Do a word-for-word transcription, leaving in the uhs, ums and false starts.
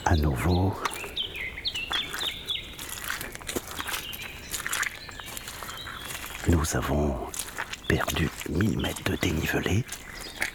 à nouveau. Nous avons perdu mille mètres de dénivelé.